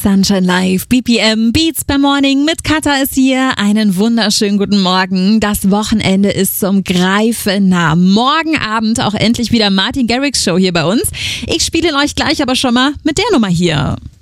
Sunshine Live, BPM, Beats per Morning mit Katha ist hier. Einen wunderschönen guten Morgen. Das Wochenende ist zum Greifen nah. Morgen Abend auch endlich wieder Martin Garrix Show hier bei uns. Ich spiele euch gleich aber schon mal mit der Nummer hier.